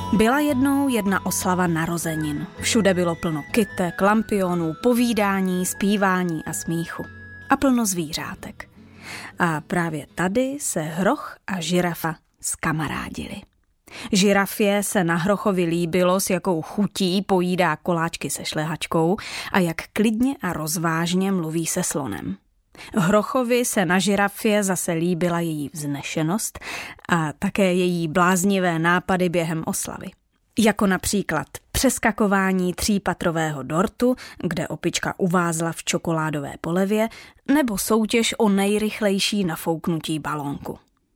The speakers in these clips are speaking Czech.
Byla jednou jedna oslava narozenin. Všude bylo plno kytek, lampionů, povídání, zpívání a smíchu. A plno zvířátek. A právě tady se hroch a žirafa zkamarádili. Žirafě se na hrochovi líbilo, s jakou chutí pojídá koláčky se šlehačkou a jak klidně a rozvážně mluví se slonem. Hrochovi se na žirafě zase líbila její vznešenost a také její bláznivé nápady během oslavy. Jako například přeskakování 3patrového dortu, kde opička uvázla v čokoládové polevě, nebo soutěž o nejrychlejší nafouknutí balónku.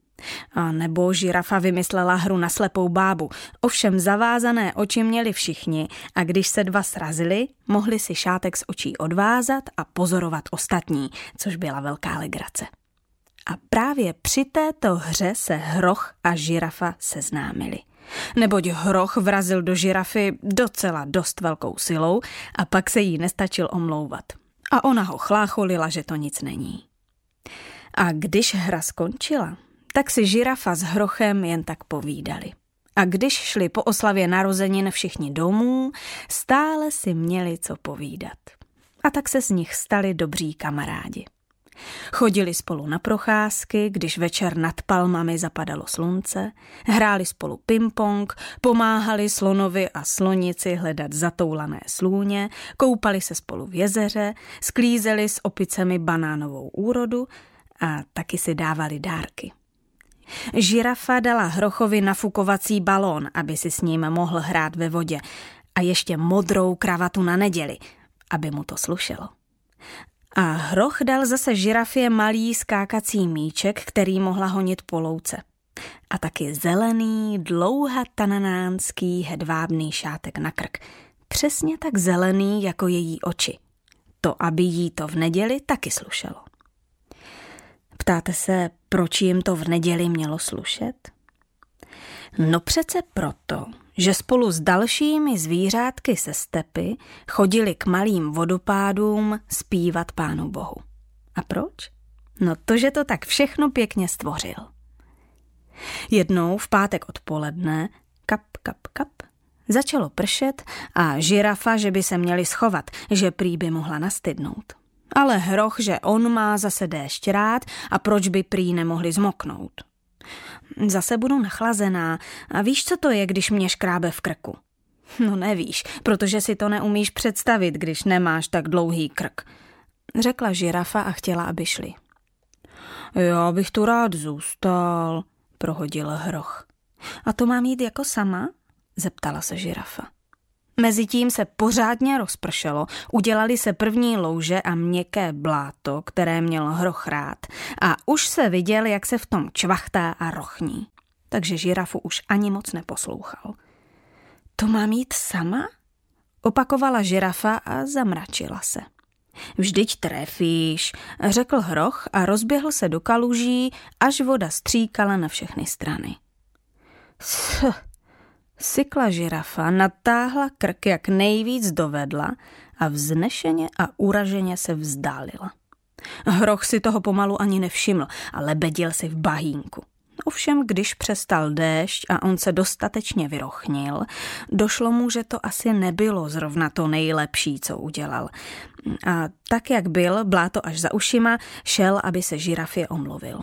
A nebo žirafa vymyslela hru na slepou bábu, ovšem zavázané oči měli všichni a když se dva srazili, mohli si šátek z očí odvázat a pozorovat ostatní, což byla velká legrace. A právě při této hře se hroch a žirafa seznámili. Neboť hroch vrazil do žirafy docela dost velkou silou a pak se jí nestačil omlouvat. A ona ho chlácholila, že to nic není. A když hra skončila, tak si žirafa s hrochem jen tak povídali. A když šli po oslavě narozenin všichni domů, stále si měli co povídat. A tak se z nich stali dobří kamarádi. Chodili spolu na procházky, když večer nad palmami zapadalo slunce, hráli spolu ping-pong, pomáhali slonovi a slonici hledat zatoulané slůně, koupali se spolu v jezeře, sklízeli s opicemi banánovou úrodu a taky si dávali dárky. Žirafa dala hrochovi nafukovací balón, aby si s ním mohl hrát ve vodě a ještě modrou kravatu na neděli, aby mu to slušelo. A hroch dal zase žirafě malý skákací míček, který mohla honit po louce. A taky zelený, dlouhatananánský hedvábný šátek na krk. Přesně tak zelený jako její oči. To, aby jí to v neděli taky slušelo. Ptáte se, proč jim to v neděli mělo slušet? No přece proto, že spolu s dalšími zvířátky se stepy chodili k malým vodopádům zpívat Pánu Bohu. A proč? No to, že to tak všechno pěkně stvořil. Jednou v pátek odpoledne, kap, kap, kap, začalo pršet a žirafa, že by se měli schovat, že prý by mohla nastydnout. Ale hroch, že on má zase déšť rád a proč by prý nemohli zmoknout. Zase budu nachlazená a víš, co to je, když mě škrábe v krku? No nevíš, protože si to neumíš představit, když nemáš tak dlouhý krk, řekla žirafa a chtěla, aby šli. Já bych tu rád zůstal, prohodil hroch. A to mám jít jako sama? Zeptala se žirafa. Mezitím se pořádně rozpršelo, udělali se první louže a měkké bláto, které měl hroch rád, a už se viděl, jak se v tom čvachtá a rochní. Takže žirafu už ani moc neposlouchal. To mám jít sama? Opakovala žirafa a zamračila se. Vždyť trefíš, řekl hroch a rozběhl se do kaluží, až voda stříkala na všechny strany. Sykla žirafa, natáhla krk, jak nejvíc dovedla a vznešeně a uraženě se vzdálila. Hroch si toho pomalu ani nevšiml a lebedil si v bahínku. Ovšem, když přestal déšť a on se dostatečně vyrochnil, došlo mu, že to asi nebylo zrovna to nejlepší, co udělal. A tak, jak byl, bláto až za ušima, šel, aby se žirafě omluvil.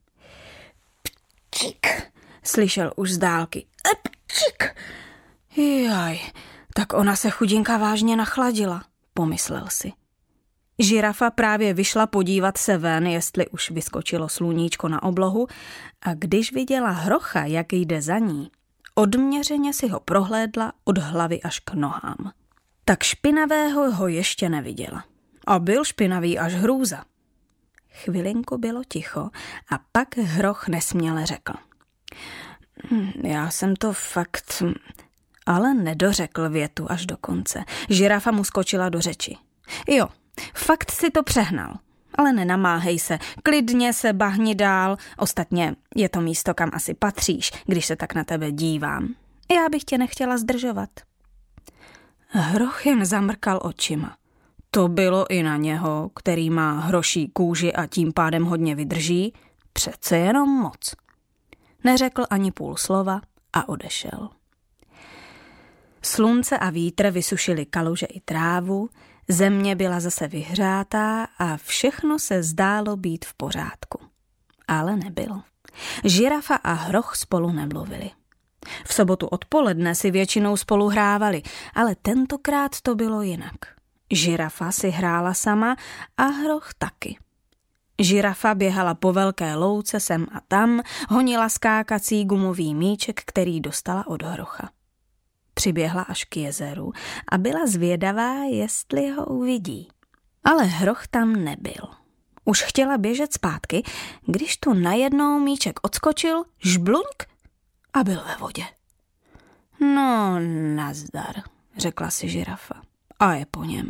Pčik, slyšel už z dálky. Pčik. Jaj, tak ona se chudinka vážně nachladila, pomyslel si. Žirafa právě vyšla podívat se ven, jestli už vyskočilo sluníčko na oblohu, a když viděla hrocha, jak jde za ní, odměřeně si ho prohlédla od hlavy až k nohám. Tak špinavého ho ještě neviděla. A byl špinavý až hrůza. Chvilinku bylo ticho a pak hroch nesměle řekl. Já jsem to fakt... Ale nedořekl větu až do konce. Žirafa mu skočila do řeči. Jo, fakt si to přehnal. Ale nenamáhej se, klidně se bahni dál, ostatně je to místo, kam asi patříš, když se tak na tebe dívám. Já bych tě nechtěla zdržovat. Hroch jen zamrkal očima. To bylo i na něho, který má hroší kůži a tím pádem hodně vydrží, přece jenom moc. Neřekl ani půl slova a odešel. Slunce a vítr vysušily kaluže i trávu, země byla zase vyhřátá a všechno se zdálo být v pořádku. Ale nebylo. Žirafa a hroch spolu nemluvili. V sobotu odpoledne si většinou spolu hrávali, ale tentokrát to bylo jinak. Žirafa si hrála sama a hroch taky. Žirafa běhala po velké louce sem a tam, honila skákací gumový míček, který dostala od hrocha. Přiběhla až k jezeru a byla zvědavá, jestli ho uvidí. Ale hroch tam nebyl. Už chtěla běžet zpátky, když tu najednou míček odskočil, žbluňk a byl ve vodě. No, nazdar, řekla si žirafa a je po něm.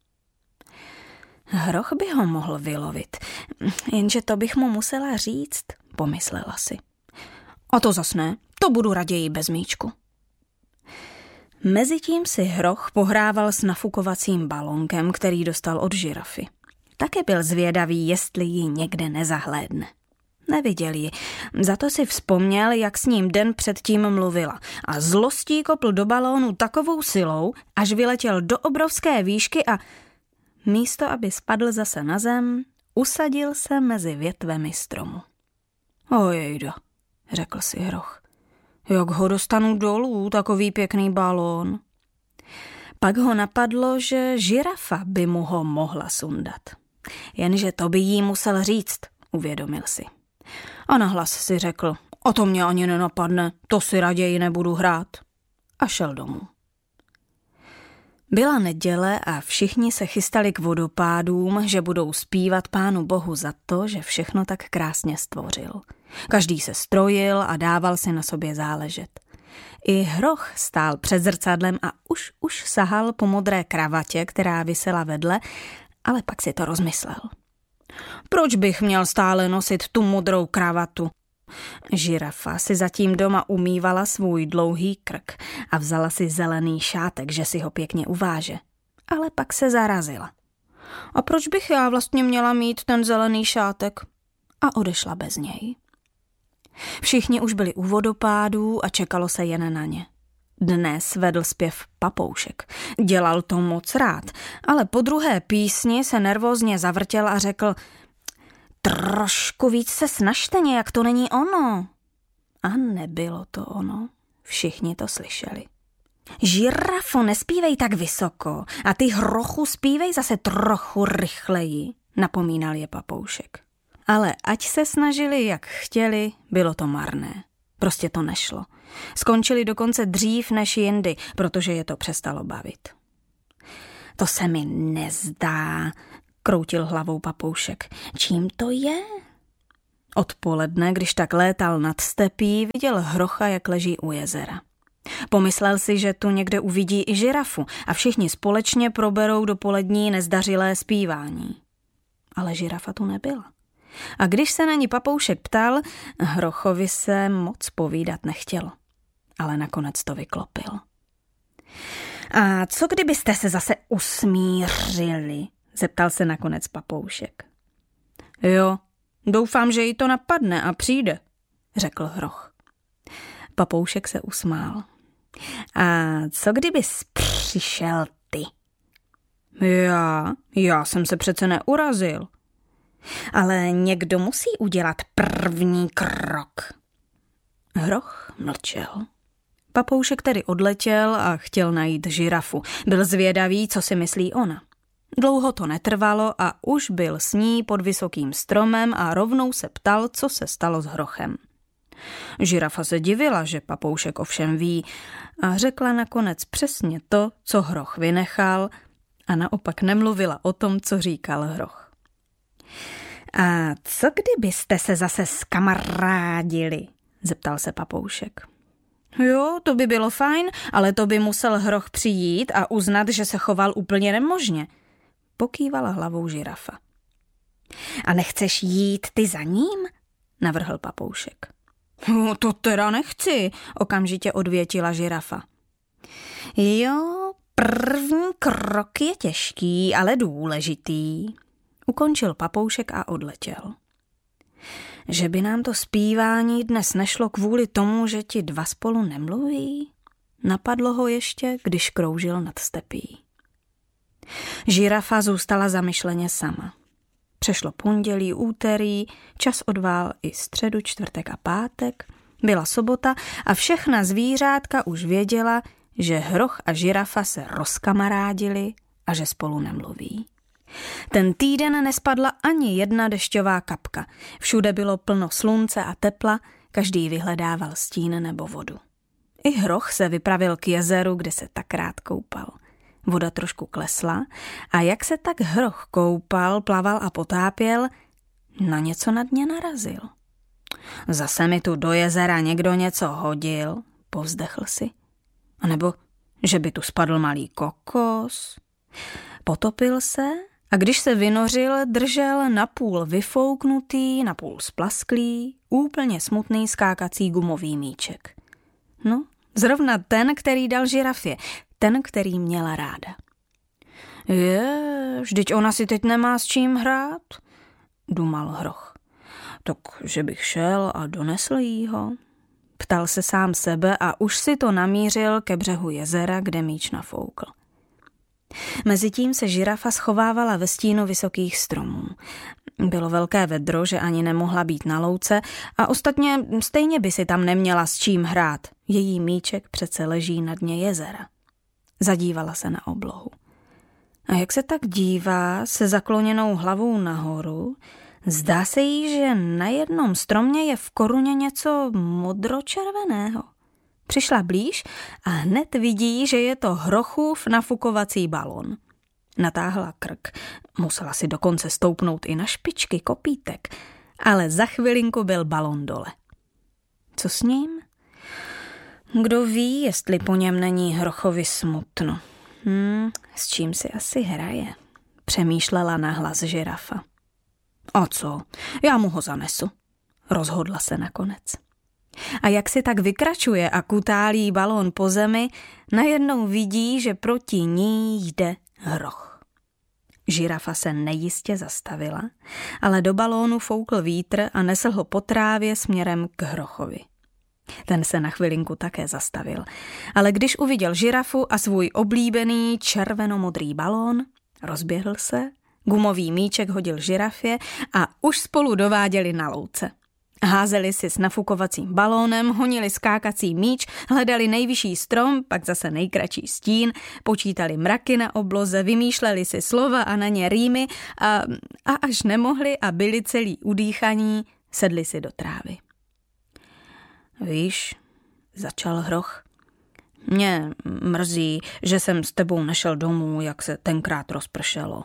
Hroch by ho mohl vylovit, jenže to bych mu musela říct, pomyslela si. A to zas ne, to budu raději bez míčku. Mezitím si hroch pohrával s nafukovacím balonkem, který dostal od žirafy. Také byl zvědavý, jestli ji někde nezahlédne. Neviděl ji, za to si vzpomněl, jak s ním den předtím mluvila a zlostí kopl do balónu takovou silou, až vyletěl do obrovské výšky a místo, aby spadl zase na zem, usadil se mezi větvemi stromu. Ojejda, řekl si hroch. Jak ho dostanu dolů, takový pěkný balón. Pak ho napadlo, že žirafa by mu ho mohla sundat. Jenže to by jí musel říct, uvědomil si. A nahlas si řekl, o to mě ani nenapadne, to si raději nebudu hrát. A šel domů. Byla neděle a všichni se chystali k vodopádům, že budou zpívat Pánu Bohu za to, že všechno tak krásně stvořil. Každý se strojil a dával si na sobě záležet. I hroch stál před zrcadlem a už sahal po modré kravatě, která visela vedle, ale pak si to rozmyslel. Proč bych měl stále nosit tu modrou kravatu? Žirafa si zatím doma umývala svůj dlouhý krk a vzala si zelený šátek, že si ho pěkně uváže. Ale pak se zarazila. A proč bych já vlastně měla mít ten zelený šátek? A odešla bez něj. Všichni už byli u vodopádů a čekalo se jen na ně. Dnes vedl zpěv Papoušek. Dělal to moc rád, ale po druhé písni se nervózně zavrtěl a řekl: trošku víc se snažte, nějak to není ono. A nebylo to ono. Všichni to slyšeli. Žirafo, nespívej tak vysoko a ty hrochu zpívej zase trochu rychleji, napomínal je Papoušek. Ale ať se snažili, jak chtěli, bylo to marné. Prostě to nešlo. Skončili dokonce dřív než jindy, protože je to přestalo bavit. To se mi nezdá, kroutil hlavou Papoušek. Čím to je? Odpoledne, když tak létal nad stepí, viděl hrocha, jak leží u jezera. Pomyslel si, že tu někde uvidí i žirafu a všichni společně proberou dopolední nezdařilé zpívání. Ale žirafa tu nebyla. A když se na ní Papoušek ptal, hrochovi se moc povídat nechtělo. Ale nakonec to vyklopil. A co kdybyste se zase usmířili? Zeptal se nakonec Papoušek. Jo, doufám, že jí to napadne a přijde, řekl hroch. Papoušek se usmál. A co kdybys přišel ty? Já jsem se přece neurazil. Ale někdo musí udělat první krok. Hroch mlčel. Papoušek tedy odletěl a chtěl najít žirafu. Byl zvědavý, co si myslí ona. Dlouho to netrvalo a už byl s ní pod vysokým stromem a rovnou se ptal, co se stalo s hrochem. Žirafa se divila, že Papoušek ovšem ví, a řekla nakonec přesně to, co hroch vynechal, a naopak nemluvila o tom, co říkal hroch. A co kdybyste se zase zkamarádili? Zeptal se Papoušek. Jo, to by bylo fajn, ale to by musel hroch přijít a uznat, že se choval úplně nemožně. Pokývala hlavou žirafa. A nechceš jít ty za ním? Navrhl Papoušek. To teda nechci, okamžitě odvětila žirafa. Jo, první krok je těžký, ale důležitý. Ukončil Papoušek a odletěl. Že by nám to zpívání dnes nešlo kvůli tomu, že ti dva spolu nemluví? Napadlo ho ještě, když kroužil nad stepí. Žirafa zůstala zamyšleně sama. Přešlo pondělí, úterý, čas odvál i středu, čtvrtek a pátek. Byla sobota a všechna zvířátka už věděla, že hroch a žirafa se rozkamarádili a že spolu nemluví. Ten týden nespadla ani jedna dešťová kapka. Všude bylo plno slunce a tepla, každý vyhledával stín nebo vodu. I hroch se vypravil k jezeru, kde se tak rád koupal. Voda trošku klesla a jak se tak hroch koupal, plaval a potápěl, na něco na dně narazil. Zase mi tu do jezera někdo něco hodil, povzdechl si. A nebo, že by tu spadl malý kokos. Potopil se a když se vynořil, držel napůl vyfouknutý, napůl splasklý, úplně smutný skákací gumový míček. No, zrovna ten, který dal žirafě, ten, který měla ráda. Vždyť ona si teď nemá s čím hrát, dumal hroch. Tak, že bych šel a donesl jí ho. Ptal se sám sebe a už si to namířil ke břehu jezera, kde míč nafoukl. Mezitím se žirafa schovávala ve stínu vysokých stromů. Bylo velké vedro, že ani nemohla být na louce a ostatně stejně by si tam neměla s čím hrát. Její míček přece leží na dně jezera. Zadívala se na oblohu. A jak se tak dívá se zakloněnou hlavou nahoru, zdá se jí, že na jednom stromě je v koruně něco modročerveného. Přišla blíž a hned vidí, že je to hrochův nafukovací balon. Natáhla krk, musela si dokonce stoupnout i na špičky kopítek, ale za chvilinku byl balon dole. Co s ním? Kdo ví, jestli po něm není hrochovi smutno. S čím si asi hraje, přemýšlela nahlas žirafa. A co, já mu ho zanesu, rozhodla se nakonec. A jak si tak vykračuje a kutálí balón po zemi, najednou vidí, že proti ní jde hroch. Žirafa se nejistě zastavila, ale do balónu foukl vítr a nesl ho po trávě směrem k hrochovi. Ten se na chvilinku také zastavil, ale když uviděl žirafu a svůj oblíbený červenomodrý balón, rozběhl se, gumový míček hodil žirafě a už spolu dováděli na louce. Házeli si s nafukovacím balónem, honili skákací míč, hledali nejvyšší strom, pak zase nejkratší stín, počítali mraky na obloze, vymýšleli si slova a na ně rýmy a až nemohli a byli celý udýchaní, sedli si do trávy. Víš, začal hroch, mě mrzí, že jsem s tebou nešel domů, jak se tenkrát rozpršelo.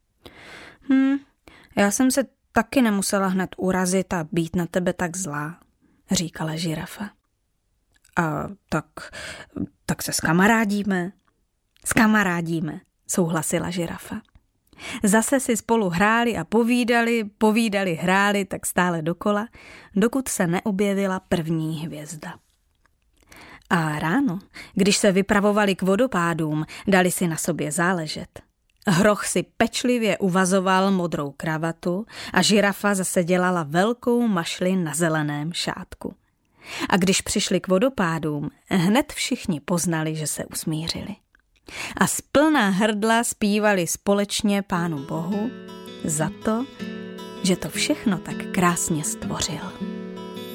Já jsem se taky nemusela hned urazit a být na tebe tak zlá, říkala žirafa. A tak se skamarádíme? Skamarádíme, souhlasila žirafa. Zase si spolu hráli a povídali, hráli tak stále dokola, dokud se neobjevila první hvězda. A ráno, když se vypravovali k vodopádům, dali si na sobě záležet. Hroch si pečlivě uvazoval modrou kravatu a žirafa zase dělala velkou mašli na zeleném šátku. A když přišli k vodopádům, hned všichni poznali, že se usmířili. A z plná hrdla zpívali společně Pánu Bohu za to, že to všechno tak krásně stvořil.